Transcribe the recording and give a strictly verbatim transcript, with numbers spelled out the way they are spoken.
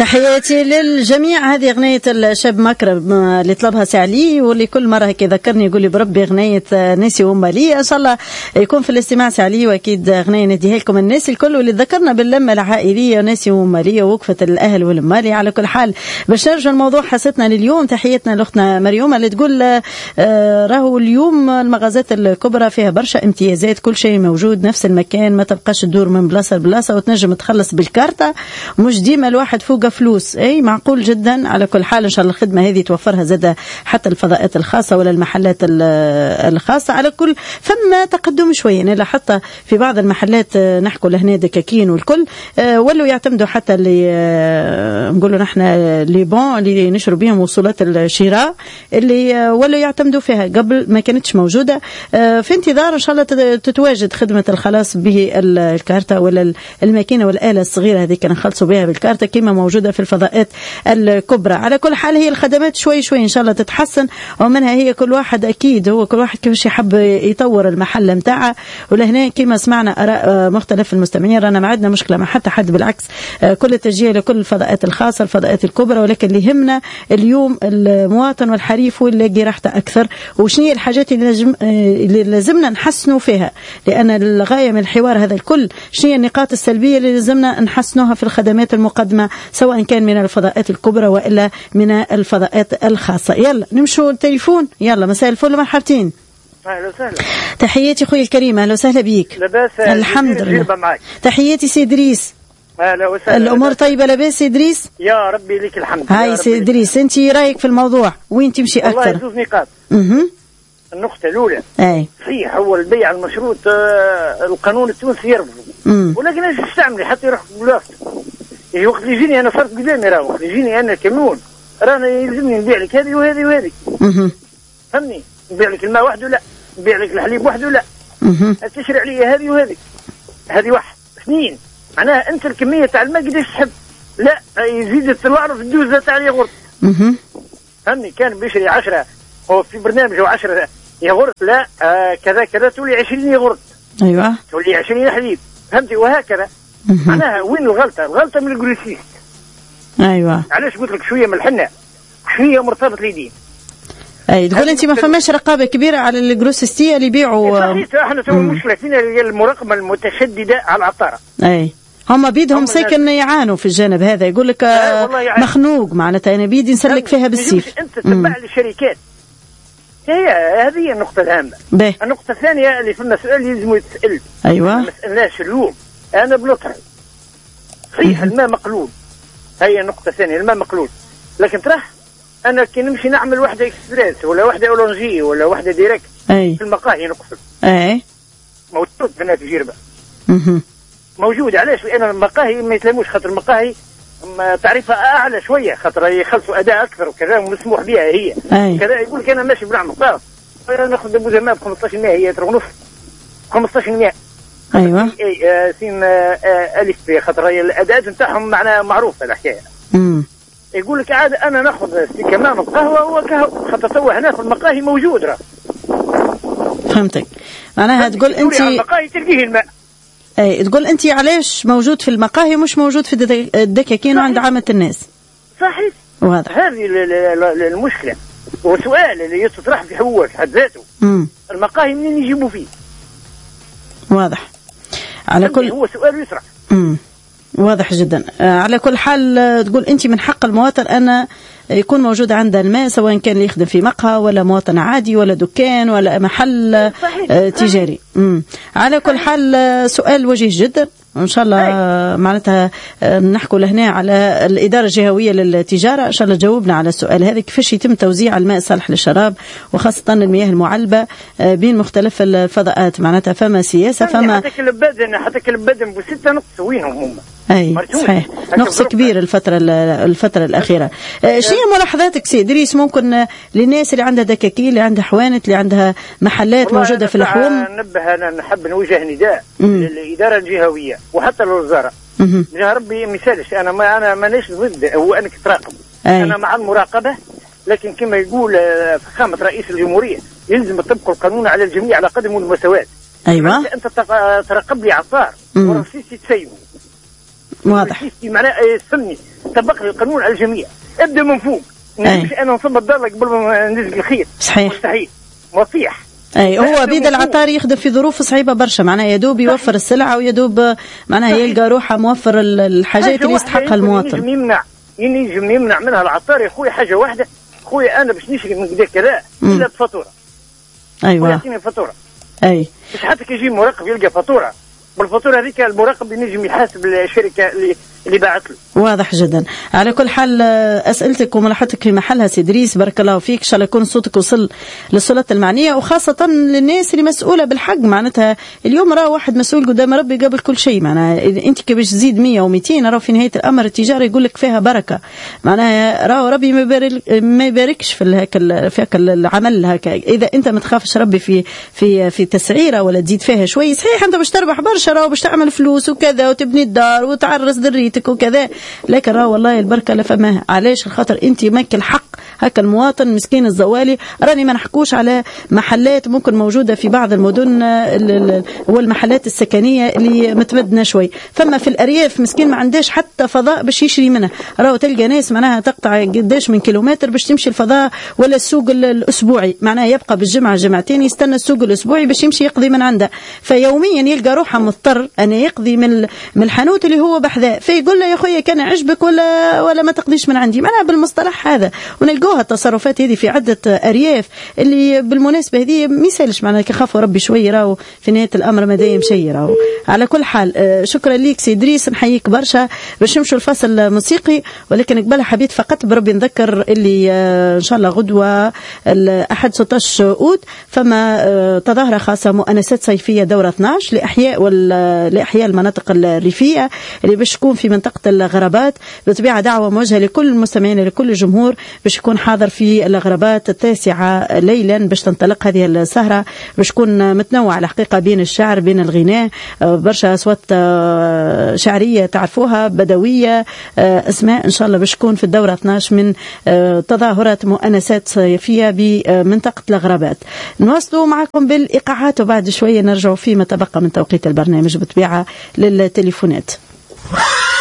تحياتي للجميع. هذه أغنية الشاب مكرم اللي طلبها سعلي، واللي كل مرة هيك يذكرني يقول لي بربي أغنية ناسي ومالي. إن شاء الله يكون في الاستماع سعلي، وأكيد أغنية نديها لكم الناس الكل، واللي ذكرنا باللمة العائلية ناسي ومالية ووقفة الأهل والمالي. على كل حال باش نرجع الموضوع حصتنا لليوم، تحياتنا لأختنا مريومة اللي تقول راهو اليوم المغازات الكبرى فيها برشا امتيازات، كل شيء موجود نفس المكان، ما تبقاش تدور من بلاصة لبلاصة، وتنجم تخلص بالكارتة، مش ديما الواحد فوق فلوس. اي معقول جدا. على كل حال ان شاء الله الخدمه هذه توفرها زاده حتى الفضاءات الخاصه ولا المحلات الخاصه. على كل فما تقدم شويه، انا حتى في بعض المحلات نحكوا لهنا دكاكين والكل ولوا يعتمدوا حتى اللي نقولوا نحن لي بون اللي نشروا بهم وصولات الشراء اللي ولوا يعتمدوا فيها، قبل ما كانتش موجوده. في انتظار ان شاء الله تتواجد خدمه الخلاص به الكارته ولا الماكينه والاله الصغيره هذه كان نخلصوا بها بالكارته كما موجودة في الفضاءات الكبرى. على كل حال هي الخدمات شوي شوي إن شاء الله تتحسن، ومنها هي كل واحد أكيد هو كل واحد كيفاش يحب يطور المحل متاعه. ولهنا كما سمعنا آراء مختلف المستمعين، رانا ما عندنا مشكلة مع حتى حد، بالعكس كل التشجيع لكل الفضاءات الخاصة الفضاءات الكبرى، ولكن اللي يهمنا اليوم المواطن والحريف واللي يلاقي راحته أكثر، وشنو هي الحاجات اللي, لازم اللي لازمنا نحسنوا فيها، لأن الغاية من الحوار هذا الكل شنو هي النقاط السلبية اللي لازمنا نحسنوها في الخدمات المقدمة سواء كان من الفضاءات الكبرى وإلا من الفضاءات الخاصة. يلا نمشوا التليفون. يلا مساء الفل مرحبتين. اهلا وسهلا. تحياتي خويا الكريم، اهلا وسهلا بيك. لاباس الحمد لله. تحياتي سي إدريس. اهلا وسهلا. الامور طيبه لاباس سي إدريس؟ يا ربي لك الحمد. هاي سي إدريس انت رايك في الموضوع وين تمشي اكثر؟ والله زوج نقاط. اها النقطه الاولى اي صحيح هو البيع المشروط آه القانون التونسي يرفض، ولكن ايش تستعملي حتى يروح بلاصته. يعني وقت اللي يجيني انا صرت قدامي راه وقت اللي يجيني انا كمون رانا يلزمني نبيع لك هذه وهذه وهذه. اها فهمني؟ نبيع لك الماء وحده لا، نبيع لك الحليب وحده لا. اها تشري لي هذه وهذه. هذه واحد. اثنين معناها انت الكميه تاع الماء قداش تحب؟ لا يزيد تلوعرف الدوزه تاع الياغورت. اها فهمني؟ كان بيشري عشرة هو في برنامج هو عشرة ياغورت، لا آه كذا كذا تولي عشرين ياغورت. ايوه تولي عشرين حليب. فهمتي؟ وهكذا. معناها وين الغلطه؟ الغلطه من الجروسيست. ايوه علاش قلت لك شويه من الحنه شويه مرتبط اليدين. اي تقول انت ما فماش رقابه كبيره على الجروسيستيه اللي يبيعوا. صحيح احنا تو المشكله فينا هي المراقبه المتشدده على العطاره. اي هم بيدهم ساكن يعانوا في الجانب هذا، يقول لك مخنوق معناتها انا بيدي نسلك فيها بالسيف. انت تتبع للشركات. هي هذه هي النقطه الهامه. بيه. النقطه الثانيه اللي فما سؤال لازم يتسال. ايوه ما سالناش اليوم. انا بنطرح صحيح الماء مقلول، هي النقطه الثانيه الماء مقلول، لكن تراه انا كي نمشي نعمل وحده اكسبريس ولا وحده اولونجي ولا وحده ديريكت أي. في المقاهي نقصد اي موجود هنا في جربه. اها موجود. علاش؟ لان المقاهي ما يتلموش، خاطر المقاهي تعريفها اعلى شويه، خاطر يخلصوا اداء اكثر وكذا ومسموح بها هي. أي. كذا يقول لك انا ماشي بنعمل طاف انا ناخذ ابو زمان ب خمسطاش بالمئة هي ترى ونص خمسطاش بالمئة. ايوه اي آه سين آه الف ب، خاطر الاداء نتاعهم معناها معروفه الحكايه. امم يقول لك عاد انا ناخذ كمان القهوه هو قهوه، خاطر توا هنا في المقاهي موجود راه. فهمتك. معناها تقول انت المقاهي تلقيه الماء. اي تقول انت علاش موجود في المقاهي مش موجود في الدكاكين وعند عامه الناس. صحيح. واضح. هذه المشكله وسؤال اللي يطرح في هو في حد ذاته. امم المقاهي منين يجيبوا فيه؟ واضح. على كل هو سؤال يطرح. امم واضح جدا. على كل حال تقول انت من حق المواطن ان يكون موجود عنده الماء سواء كان يخدم في مقهى ولا مواطن عادي ولا دكان ولا محل صحيح. تجاري. امم على كل حال سؤال وجيه جدا، ان شاء الله معناتها نحكوا لهنا على الاداره الجهويه للتجاره ان شاء الله جاوبنا على السؤال هذا، كيفاش يتم توزيع الماء الصالح للشراب وخاصه المياه المعلبه بين مختلف الفضاءات. معناتها فما سياسه فما حتى كلبادن حتى كلبادن بستة نقص وينهم هم. اي صحيح نقص كبير الفتره الفتره الاخيره. شنو ملاحظاتك سي إدريس ممكن للناس اللي عندها دكاكين اللي عندها حوانت اللي عندها محلات موجوده في اللحوم؟ نبه انا نحب نوجه نداء للاداره الجهويه وحتى للوزاره. يا ربي مثالش انا ما انا مانيش ضد هو انك تراقب. أي. انا مع المراقبه، لكن كما يقول فخامه رئيس الجمهوريه يلزم تطبق القانون على الجميع على قدم المساواه. ايوه انت تراقب لي عطار ورصيص تسيبه واضح. معناها سمي طبق القانون على الجميع، ابدا من فوق. مش انا نصب الدار قبل ما نزل الخير. صحيح. مستحيل. وصيح. اي هو بيد العطار يخدم في ظروف صعيبه برشا، معناها يدوب يوفر السلعه ويدوب معناها يلقى روحه موفر الحاجات اللي يستحقها المواطن. ينجم يمنع ينجم يمنع منها العطار يا خويا حاجه واحده، خويا انا باش نشري من كذا كذا الا بفاتوره. ايوه يعطيني فاتوره. اي مش حتى كي يجي مراقب يلقى فاتوره، بالفاتوره هذيك المراقب ينجم يحاسب الشركه اللي اللي باعت له. واضح جدا. على كل حال اسئلتك وملاحظتك في محلها سي إدريس، بارك الله فيك، ان شاء الله يكون صوتك وصل للسلطات المعنيه، وخاصه للناس اللي مسؤوله بالحق. معناتها اليوم راه واحد مسؤول قدام ربي قبل كل شيء، معناها انت كي باش تزيد مية ومئتين راه في نهايه الامر التجاره يقول لك فيها بركه، معناها راه ربي ما يبارك ما يباركش في هكا في هكا العمل هكا. اذا انت ما تخافش ربي في في في تسعيره ولا تزيد فيها شوي، صحيح انت باش تربح برشا راه باش تعمل فلوس وكذا وتبني الدار وتعرس ذريتك وكذا، لكن راه والله البركه لا فماها. علاش؟ خاطر انت ماك الحق هكا المواطن مسكين الزوالي. راني ما نحكوش على محلات ممكن موجوده في بعض المدن والمحلات السكنيه اللي متمدنه شوي، فما في الارياف مسكين ما عندهاش حتى فضاء باش يشري منها. راهو تلقى ناس معناها تقطع قداش من كيلومتر باش تمشي الفضاء ولا السوق الاسبوعي، معناها يبقى بالجمعه جمعتين يستنى السوق الاسبوعي باش يمشي يقضي من عنده، فيوميا يلقى روحه مضطر ان يقضي من من الحانوت اللي هو بحذاه، فيقول له يا خويا كان عجبك ولا ولا ما تقضيش من عندي، معناها بالمصطلح هذا. ونلقوها التصرفات هذه في عده ارياف اللي بالمناسبه هذه ما يسالش، معناها كخافوا ربي شويه راهو في نهايه الامر ما دايم شيء راهو. على كل حال شكرا ليك سي إدريس، نحييك برشا. باش نمشوا الفصل الموسيقي، ولكن قبلها حبيت فقط بربي نذكر اللي ان شاء الله غدوه الاحد ستة عشر اوت فما تظاهره خاصه مؤنسات صيفيه دوره اثناش لاحياء لاحياء المناطق الريفيه اللي باش تكون في منطقه الغربات. بالطبيعه دعوه موجهه لكل المستمعين لكل الجمهور باش يكون حاضر في الغربات التاسعه ليلا باش تنطلق هذه السهره، باش تكون متنوعه الحقيقه بين الشعر بين الغناء، برشا اصوات شعريه تعرفوها بدويه اسماء ان شاء الله باش تكون في الدوره اثناش من تظاهرات مؤنسات صيفيه بمنطقه الغربات. نواصلوا معكم بالايقاعات وبعد شويه نرجعوا فيما تبقى من توقيت البرنامج بالطبيعه للتليفونات.